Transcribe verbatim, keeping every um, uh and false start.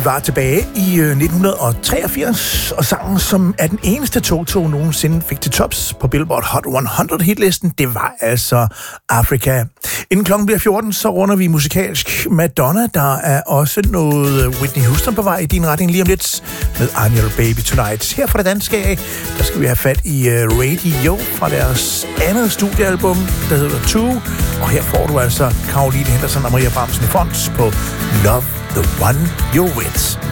var tilbage i nitten treogfirs, og sangen, som er den eneste tog-tog nogensinde fik til tops på Billboard Hot hundrede hitlisten, det var altså Africa. Inden klokken bliver fjorten, så runder vi musikalsk Madonna. Der er også noget Whitney Houston på vej i din retning lige om lidt med I'm Your Baby Tonight. Her fra det danske af, der skal vi have fat i Radio fra deres andet studiealbum, der hedder Two. Og her får du altså Caroline Henderson og Maria Bramsen i front på Love the One You're With.